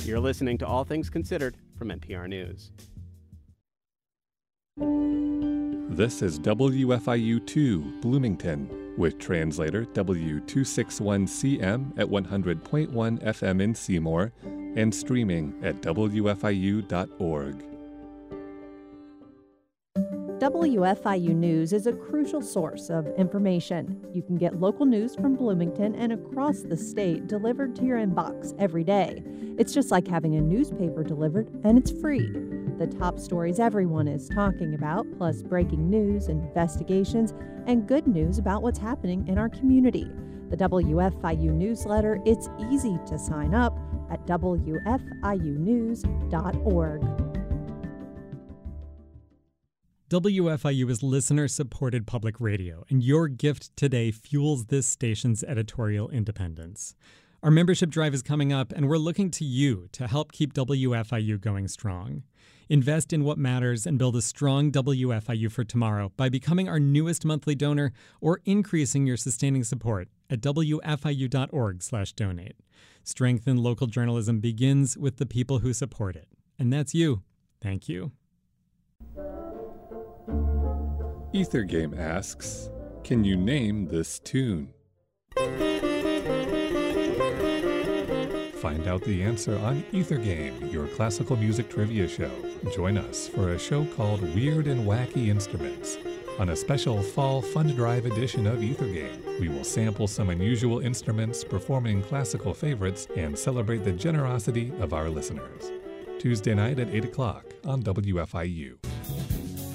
You're listening to All Things Considered from NPR News. This is WFIU-2 Bloomington with translator W261CM at 100.1 FM in Seymour and streaming at WFIU.org. WFIU News is a crucial source of information. You can get local news from Bloomington and across the state delivered to your inbox every day. It's just like having a newspaper delivered, and it's free. The top stories everyone is talking about, plus breaking news, investigations, and good news about what's happening in our community. The WFIU newsletter, it's easy to sign up at WFIUnews.org. WFIU is listener-supported public radio, and your gift today fuels this station's editorial independence. Our membership drive is coming up, and we're looking to you to help keep WFIU going strong. Invest in what matters and build a strong WFIU for tomorrow by becoming our newest monthly donor or increasing your sustaining support at WFIU.org/donate. Strengthen local journalism begins with the people who support it, and that's you. Thank you. Ethergame asks, can you name this tune? Find out the answer on Ethergame, your classical music trivia show. Join us for a show called Weird and Wacky Instruments. On a special fall fund drive edition of Ethergame, we will sample some unusual instruments, performing classical favorites, and celebrate the generosity of our listeners. Tuesday night at 8 o'clock on WFIU.